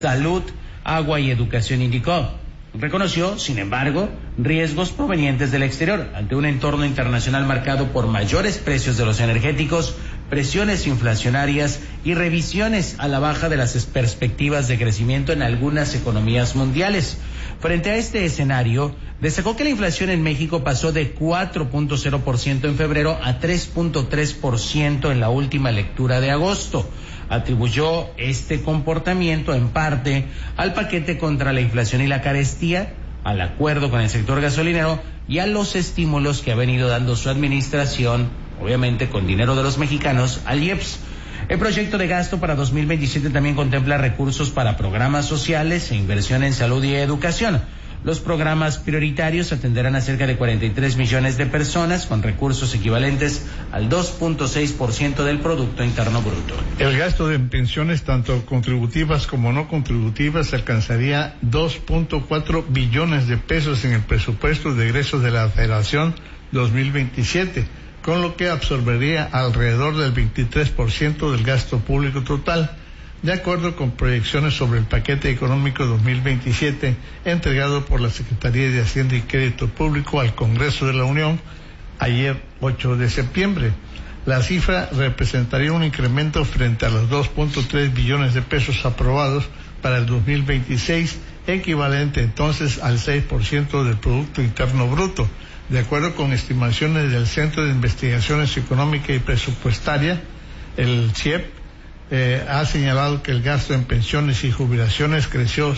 salud, agua y educación, indicó. Reconoció, sin embargo, riesgos provenientes del exterior ante un entorno internacional marcado por mayores precios de los energéticos, presiones inflacionarias y revisiones a la baja de las perspectivas de crecimiento en algunas economías mundiales. Frente a este escenario, destacó que la inflación en México pasó de 4.0% en febrero a 3.3% en la última lectura de agosto. Atribuyó este comportamiento en parte al paquete contra la inflación y la carestía, al acuerdo con el sector gasolinero y a los estímulos que ha venido dando su administración, obviamente con dinero de los mexicanos, al IEPS. El proyecto de gasto para 2027 también contempla recursos para programas sociales e inversión en salud y educación. Los programas prioritarios atenderán a cerca de 43 millones de personas con recursos equivalentes al 2.6% del Producto Interno Bruto. El gasto de pensiones, tanto contributivas como no contributivas, alcanzaría 2.4 billones de pesos en el presupuesto de egresos de la Federación 2027, con lo que absorbería alrededor del 23% del gasto público total, de acuerdo con proyecciones sobre el paquete económico 2027 entregado por la Secretaría de Hacienda y Crédito Público al Congreso de la Unión ayer 8 de septiembre. La cifra representaría un incremento frente a los 2.3 billones de pesos aprobados para el 2026, equivalente entonces al 6% del Producto Interno Bruto, de acuerdo con estimaciones del Centro de Investigaciones Económicas y Presupuestarias, el CIEP. Ha señalado que el gasto en pensiones y jubilaciones creció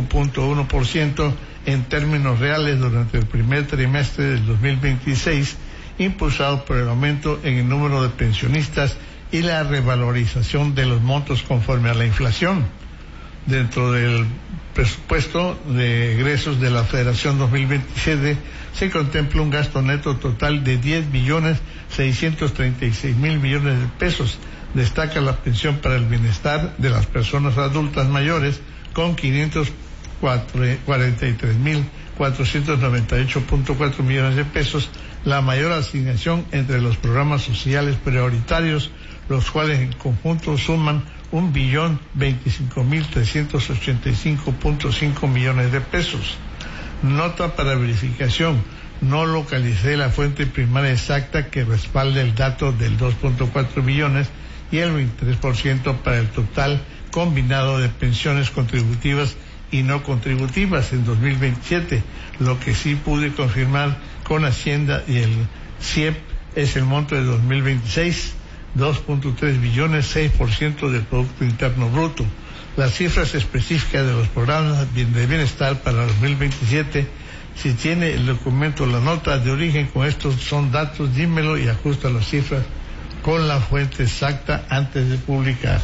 5.1% en términos reales durante el primer trimestre del 2026, impulsado por el aumento en el número de pensionistas y la revalorización de los montos conforme a la inflación. Dentro del presupuesto de egresos de la Federación 2027 se contempla un gasto neto total de 10.636.000 millones de pesos. Destaca la pensión para el bienestar de las personas adultas mayores con 543.498.4 millones de pesos, la mayor asignación entre los programas sociales prioritarios, los cuales en conjunto suman 1.025.385.5 millones de pesos. Nota para verificación: no localicé la fuente primaria exacta que respalde el dato del 2.4 billones y el 23% para el total combinado de pensiones contributivas y no contributivas en 2027. Lo que sí pude confirmar con Hacienda y el CIEP es el monto de 2026, 2.3 billones, 6% del Producto Interno Bruto. Las cifras específicas de los programas de bienestar para 2027, si tiene el documento, la nota de origen con estos son datos, dímelo y ajusta las cifras con la fuente exacta antes de publicar.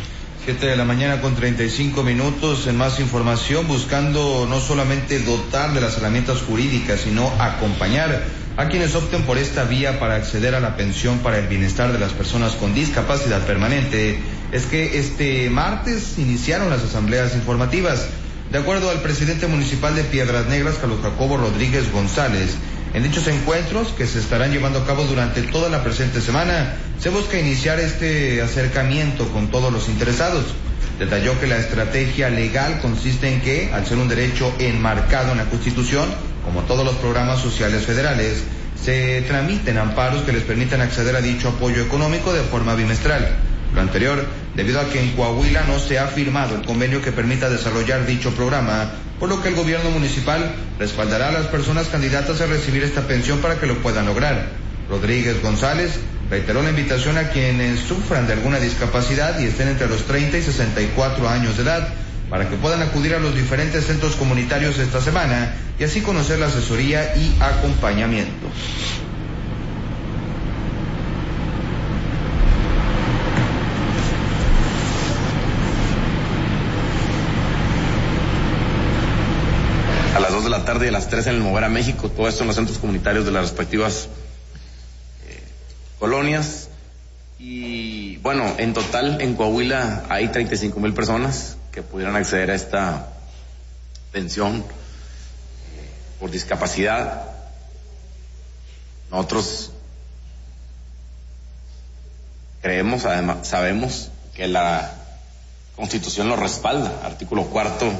7:35 a.m. En más información, buscando no solamente dotar de las herramientas jurídicas, sino acompañar a quienes opten por esta vía para acceder a la pensión para el bienestar de las personas con discapacidad permanente, es que este martes iniciaron las asambleas informativas. De acuerdo al presidente municipal de Piedras Negras, Carlos Jacobo Rodríguez González, en dichos encuentros, que se estarán llevando a cabo durante toda la presente semana, se busca iniciar este acercamiento con todos los interesados. Detalló que la estrategia legal consiste en que, al ser un derecho enmarcado en la Constitución, como todos los programas sociales federales, se tramiten amparos que les permitan acceder a dicho apoyo económico de forma bimestral. Lo anterior, debido a que en Coahuila no se ha firmado el convenio que permita desarrollar dicho programa, por lo que el gobierno municipal respaldará a las personas candidatas a recibir esta pensión para que lo puedan lograr. Rodríguez González reiteró la invitación a quienes sufran de alguna discapacidad y estén entre los 30 y 64 años de edad, para que puedan acudir a los diferentes centros comunitarios esta semana y así conocer la asesoría y acompañamiento. A las 2 de la tarde y a las 3 en el Mover a México, todo esto en los centros comunitarios de las respectivas colonias. Y bueno, en total en Coahuila hay 35,000 personas que pudieran acceder a esta pensión por discapacidad. Nosotros creemos, además, sabemos que la Constitución lo respalda, artículo 4